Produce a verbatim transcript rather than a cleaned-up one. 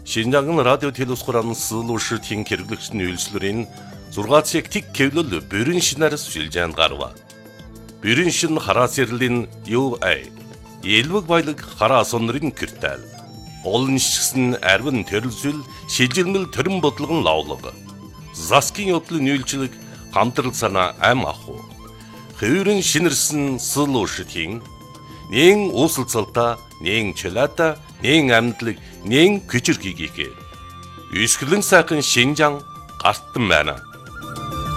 Шинжаан радио телевизхорон суулуушир тин хэрэглэгчний үйлслэрийн зургаан цаг тэг кевлөл бүрэн шинээр сүлжээнд гарва. Бүрэн шин хараас ярлийн ю ай элвэг баялаг хараас онрын киртал. Олон шигсэн арвин төрөлсөл шилжилмэл төрөн бодлогон лавлаг. Заскин явдлын үйлчлэг хамтрал санаа ам аху. Хөврөн шинэрсэн суулууширын нэн уусалцалта, нэн чөлөөта, нэн амьдлаг, нэн күчрхийгээ. Үсгэлэн сайхан Шинжаан гартан байна.